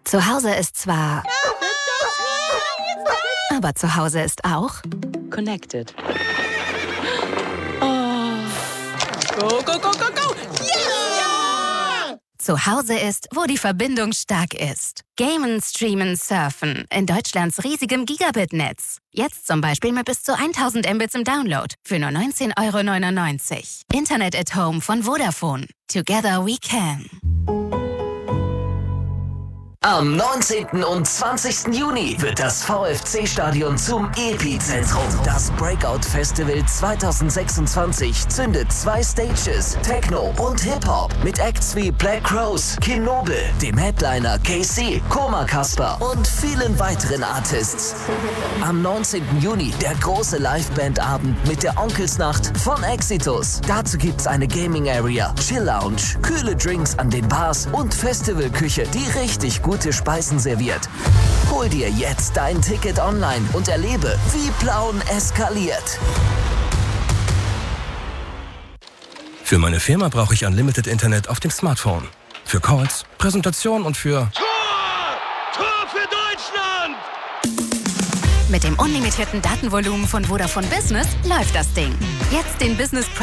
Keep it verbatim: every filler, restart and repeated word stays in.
Zu Hause ist zwar... Aber zu Hause ist auch... Connected. Oh. Go, go, go, go, go! Ja! Zu Hause ist, wo die Verbindung stark ist. Gamen, streamen, surfen. In Deutschlands riesigem Gigabit-Netz. Jetzt zum Beispiel mit bis zu tausend Mbits im Download. Für nur neunzehn Euro neunundneunzig. Internet at Home von Vodafone. Together we can. Am neunzehnten und zwanzigsten Juni wird das VfC-Stadion zum Epizentrum. Das Breakout-Festival zweitausendsechsundzwanzig zündet zwei Stages, Techno und Hip-Hop, mit Acts wie Black Crowes, Kinobel, dem Headliner K C, Koma Kasper und vielen weiteren Artists. Am neunzehnten Juni der große Liveband-Abend mit der Onkelsnacht von Exitus. Dazu gibt's eine Gaming-Area, Chill-Lounge, kühle Drinks an den Bars und Festivalküche, die richtig gut gute Speisen serviert. Hol dir jetzt dein Ticket online und erlebe, wie Plauen eskaliert. Für meine Firma brauche ich Unlimited Internet auf dem Smartphone. Für Calls, Präsentation und für... Tor! Tor für Deutschland! Mit dem unlimitierten Datenvolumen von Vodafone Business läuft das Ding. Jetzt den Business